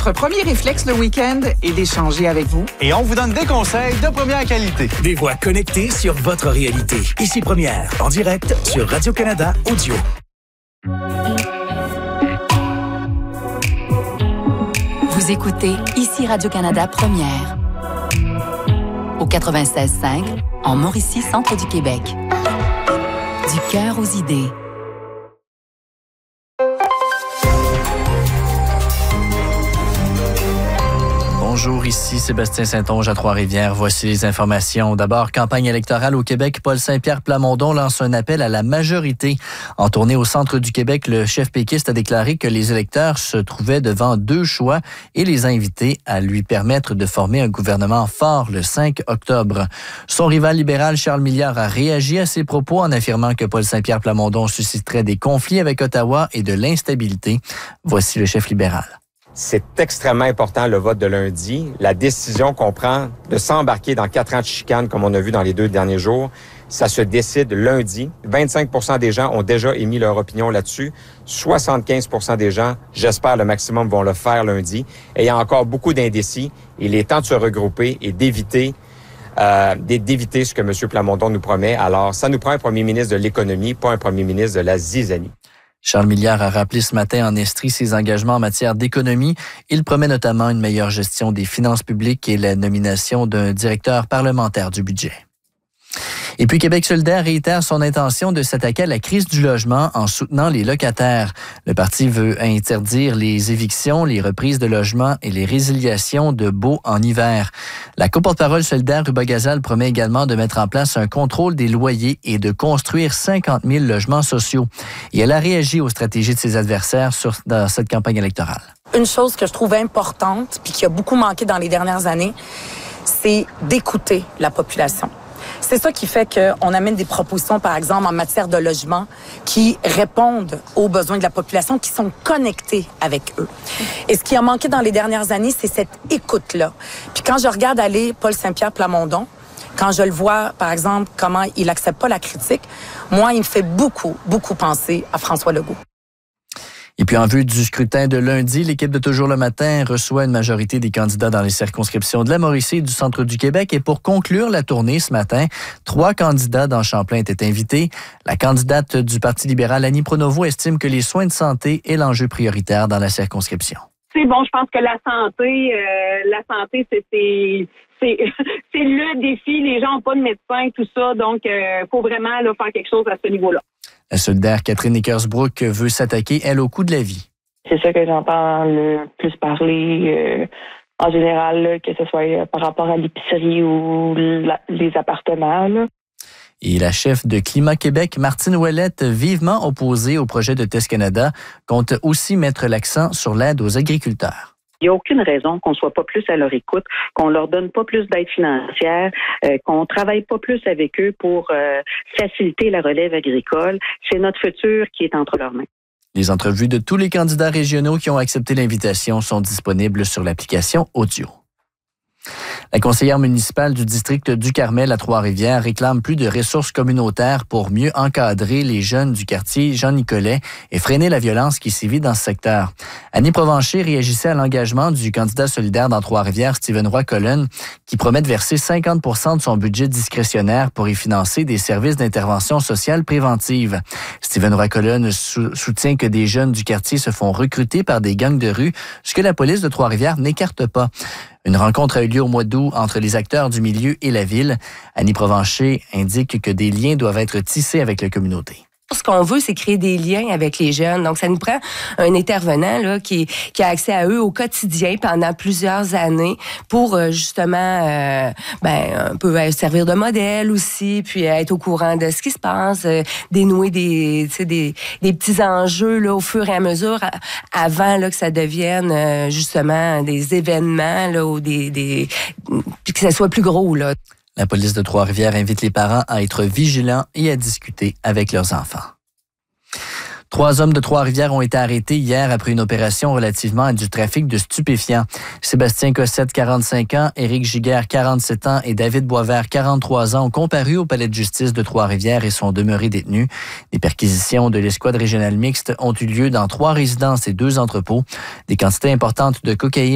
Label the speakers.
Speaker 1: Notre premier réflexe le week-end est d'échanger avec vous.
Speaker 2: Et on vous donne des conseils de première qualité.
Speaker 3: Des voix connectées sur votre réalité. Ici Première, en direct sur Radio-Canada Audio.
Speaker 4: Vous écoutez Ici Radio-Canada Première. Au 96.5, en Mauricie, centre du Québec. Du cœur aux idées.
Speaker 5: Bonjour, ici Sébastien Saint-Onge à Trois-Rivières. Voici les informations. D'abord, campagne électorale au Québec. Paul Saint-Pierre Plamondon lance un appel à la majorité. En tournée au centre du Québec, le chef péquiste a déclaré que les électeurs se trouvaient devant deux choix et les a invités à lui permettre de former un gouvernement fort le 5 octobre. Son rival libéral, Charles Milliard, a réagi à ses propos en affirmant que Paul Saint-Pierre Plamondon susciterait des conflits avec Ottawa et de l'instabilité. Voici le chef libéral.
Speaker 6: C'est extrêmement important, le vote de lundi. La décision qu'on prend de s'embarquer dans 4 ans de chicane, comme on a vu dans les 2 derniers jours, ça se décide lundi. 25% des gens ont déjà émis leur opinion là-dessus. 75% des gens, j'espère le maximum, vont le faire lundi. Et il y a encore beaucoup d'indécis. Il est temps de se regrouper et d'éviter ce que M. Plamondon nous promet. Alors, ça nous prend un premier ministre de l'économie, pas un premier ministre de la zizanie.
Speaker 5: Charles Milliard a rappelé ce matin en Estrie ses engagements en matière d'économie. Il promet notamment une meilleure gestion des finances publiques et la nomination d'un directeur parlementaire du budget. Et puis Québec solidaire réitère son intention de s'attaquer à la crise du logement en soutenant les locataires. Le parti veut interdire les évictions, les reprises de logements et les résiliations de baux en hiver. La coporte-parole solidaire Ruba Gazal promet également de mettre en place un contrôle des loyers et de construire 50 000 logements sociaux. Et elle a réagi aux stratégies de ses adversaires dans cette campagne électorale.
Speaker 7: Une chose que je trouve importante puis qui a beaucoup manqué dans les dernières années, c'est d'écouter la population. C'est ça qui fait qu'on amène des propositions, par exemple, en matière de logement, qui répondent aux besoins de la population, qui sont connectés avec eux. Et ce qui a manqué dans les dernières années, c'est cette écoute-là. Puis quand je regarde aller Paul Saint-Pierre Plamondon, quand je le vois, par exemple, comment il accepte pas la critique, moi, il me fait beaucoup penser à François Legault.
Speaker 5: Et puis, en vue du scrutin de lundi, l'équipe de Toujours le matin reçoit une majorité des candidats dans les circonscriptions de la Mauricie et du centre du Québec. Et pour conclure la tournée ce matin, 3 candidats dans Champlain étaient invités. La candidate du Parti libéral, Annie Pronovo, estime que les soins de santé est l'enjeu prioritaire dans la circonscription.
Speaker 8: C'est bon, je pense que la santé, c'est le défi. Les gens n'ont pas de médecin, tout ça. Donc, faut vraiment faire quelque chose à ce niveau-là.
Speaker 5: La solidaire Catherine Eckersbrook veut s'attaquer, elle, au coût de la vie.
Speaker 9: C'est ça que j'entends le plus parler en général, que ce soit par rapport à l'épicerie ou les appartements. Là.
Speaker 5: Et la chef de Climat Québec, Martine Ouellette, vivement opposée au projet de Test Canada, compte aussi mettre l'accent sur l'aide aux agriculteurs.
Speaker 10: Il n'y a aucune raison qu'on ne soit pas plus à leur écoute, qu'on leur donne pas plus d'aide financière, qu'on travaille pas plus avec eux pour faciliter la relève agricole. C'est notre futur qui est entre leurs mains.
Speaker 5: Les entrevues de tous les candidats régionaux qui ont accepté l'invitation sont disponibles sur l'application Audio. La conseillère municipale du district du Carmel à Trois-Rivières réclame plus de ressources communautaires pour mieux encadrer les jeunes du quartier Jean-Nicolet et freiner la violence qui sévit dans ce secteur. Annie Provencher réagissait à l'engagement du candidat solidaire dans Trois-Rivières, Stephen Roy-Cullen, qui promet de verser 50 % de son budget discrétionnaire pour y financer des services d'intervention sociale préventive. Stephen Roy-Cullen soutient que des jeunes du quartier se font recruter par des gangs de rue, ce que la police de Trois-Rivières n'écarte pas. Une rencontre a eu lieu au mois d'août entre les acteurs du milieu et la ville. Annie Provencher indique que des liens doivent être tissés avec la communauté.
Speaker 11: Ce qu'on veut, c'est créer des liens avec les jeunes. Donc, ça nous prend un intervenant là qui a accès à eux au quotidien pendant plusieurs années pour justement un peu servir de modèle aussi, puis être au courant de ce qui se passe, dénouer des petits enjeux là au fur et à mesure avant là que ça devienne justement des événements là ou puis que ça soit plus gros là.
Speaker 5: La police de Trois-Rivières invite les parents à être vigilants et à discuter avec leurs enfants. 3 hommes de Trois-Rivières ont été arrêtés hier après une opération relativement à du trafic de stupéfiants. Sébastien Cossette, 45 ans, Éric Giguère, 47 ans et David Boisvert, 43 ans, ont comparu au palais de justice de Trois-Rivières et sont demeurés détenus. Des perquisitions de l'escouade régionale mixte ont eu lieu dans 3 résidences et 2 entrepôts. Des quantités importantes de cocaïne